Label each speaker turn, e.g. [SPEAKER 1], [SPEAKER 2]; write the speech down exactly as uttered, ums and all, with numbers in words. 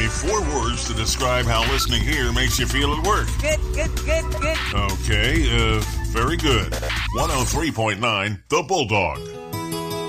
[SPEAKER 1] me four words to describe how listening here makes you feel at work.
[SPEAKER 2] Good, good, good, good.
[SPEAKER 1] Okay, uh, very good. one oh three point nine, The Bulldog.